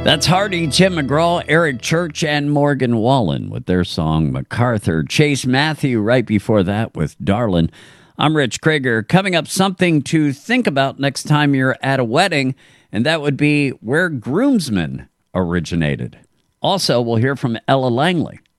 That's Hardy, Tim McGraw, Eric Church, and Morgan Wallen with their song MacArthur. Chase Matthew right before that with Darlin'. I'm Rich Krager. Coming up, something to think about next time you're at a wedding, and that would be where groomsmen originated. Also, we'll hear from Ella Langley.